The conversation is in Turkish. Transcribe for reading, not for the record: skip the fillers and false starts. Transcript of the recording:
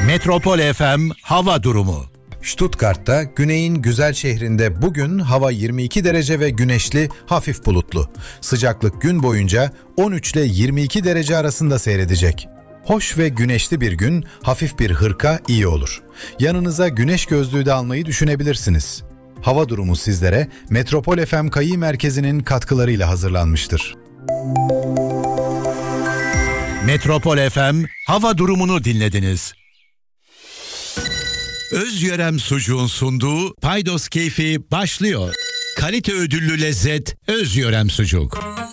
Metropol FM hava durumu. Stuttgart'ta güneyin güzel şehrinde bugün hava 22 derece ve güneşli, hafif bulutlu. Sıcaklık gün boyunca 13 ile 22 derece arasında seyredecek. Hoş ve güneşli bir gün, hafif bir hırka iyi olur. Yanınıza güneş gözlüğü de almayı düşünebilirsiniz. Hava durumu sizlere Metropol FM Kayı Merkezi'nin katkılarıyla hazırlanmıştır. Metropol FM hava durumunu dinlediniz. Özyörem Sucuğun sunduğu Paydos Keyfi başlıyor. Kalite ödüllü lezzet Özyörem Sucuk.